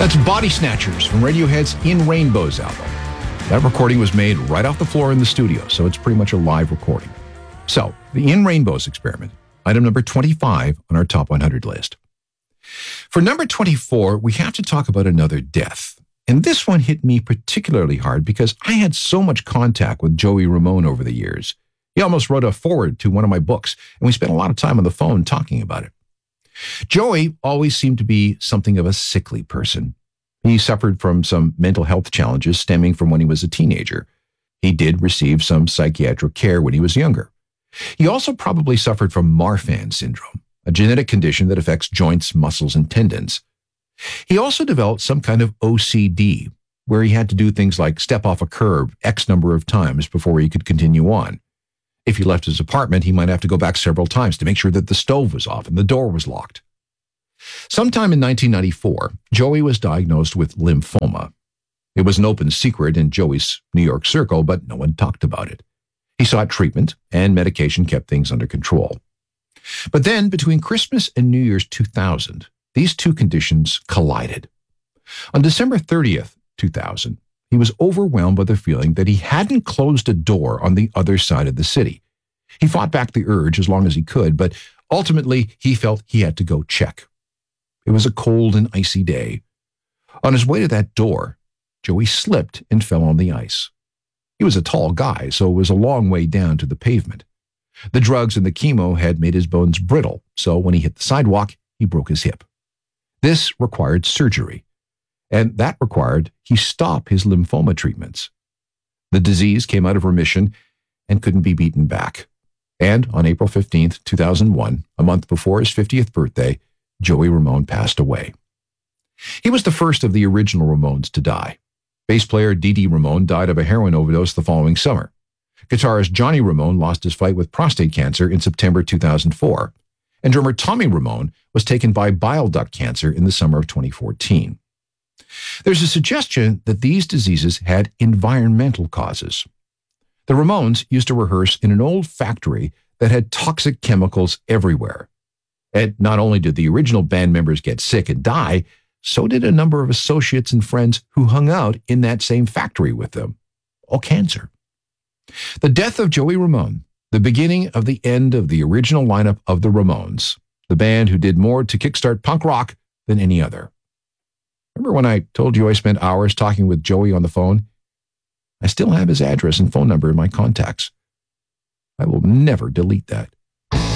That's Body Snatchers from Radiohead's In Rainbows album. That recording was made right off the floor in the studio, so it's pretty much a live recording. So, the In Rainbows experiment, item number 25 on our top 100 list. For number 24, we have to talk about another death. And this one hit me particularly hard because I had so much contact with Joey Ramone over the years. He almost wrote a foreword to one of my books, and we spent a lot of time on the phone talking about it. Joey always seemed to be something of a sickly person. He suffered from some mental health challenges stemming from when he was a teenager. He did receive some psychiatric care when he was younger. He also probably suffered from Marfan syndrome, a genetic condition that affects joints, muscles, and tendons. He also developed some kind of OCD, where he had to do things like step off a curb X number of times before he could continue on. If he left his apartment, he might have to go back several times to make sure that the stove was off and the door was locked. Sometime in 1994, Joey was diagnosed with lymphoma. It was an open secret in Joey's New York circle, but no one talked about it. He sought treatment, and medication kept things under control. But then, between Christmas and New Year's 2000, these two conditions collided. On December 30th, 2000, he was overwhelmed by the feeling that he hadn't closed a door on the other side of the city. He fought back the urge as long as he could, but ultimately he felt he had to go check. It was a cold and icy day. On his way to that door, Joey slipped and fell on the ice. He was a tall guy, so it was a long way down to the pavement. The drugs and the chemo had made his bones brittle, so when he hit the sidewalk, he broke his hip. This required surgery, and that required he stop his lymphoma treatments. The disease came out of remission and couldn't be beaten back. And on April 15th, 2001, a month before his 50th birthday, Joey Ramone passed away. He was the first of the original Ramones to die. Bass player Dee Dee Ramone died of a heroin overdose the following summer. Guitarist Johnny Ramone lost his fight with prostate cancer in September 2004. And drummer Tommy Ramone was taken by bile duct cancer in the summer of 2014. There's a suggestion that these diseases had environmental causes. The Ramones used to rehearse in an old factory that had toxic chemicals everywhere. And not only did the original band members get sick and die, so did a number of associates and friends who hung out in that same factory with them. All cancer. The death of Joey Ramone, the beginning of the end of the original lineup of the Ramones, the band who did more to kickstart punk rock than any other. Remember when I told you I spent hours talking with Joey on the phone? I still have his address and phone number in my contacts. I will never delete that.